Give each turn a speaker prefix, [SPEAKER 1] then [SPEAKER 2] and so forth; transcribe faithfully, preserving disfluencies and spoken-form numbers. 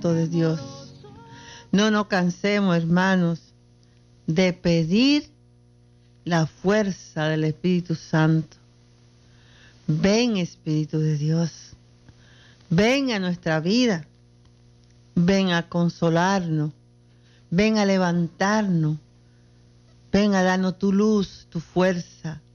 [SPEAKER 1] de Dios. No nos cansemos, hermanos, de pedir la fuerza del Espíritu Santo. Ven, Espíritu de Dios, ven a nuestra vida, ven a consolarnos, ven a levantarnos, ven a darnos tu luz, tu fuerza,